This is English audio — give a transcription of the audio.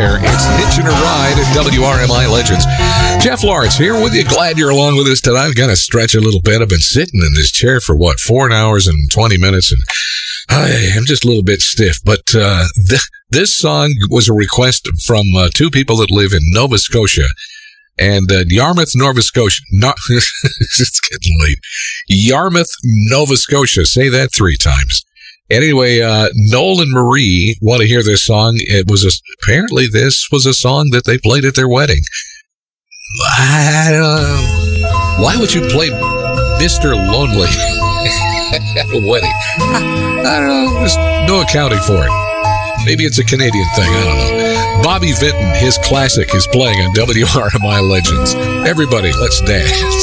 there. It's Hitching a Ride at WRMI Legends. Jeff Lawrence here with you. Glad you're along with us tonight. I've got to stretch a little bit. I've been sitting in this chair for 4 hours and 20 minutes, and I'm just a little bit stiff. But this song was a request from two people that live in Nova Scotia. And Yarmouth, Nova Scotia. It's getting late. Yarmouth, Nova Scotia. Say that 3 times. Anyway, Noel and Marie want to hear this song. Apparently this was a song that they played at their wedding. Why would you play Mr. Lonely at a wedding? I don't know. There's no accounting for it. Maybe it's a Canadian thing. I don't know. Bobby Vinton, his classic, is playing on WRMI Legends. Everybody, let's dance.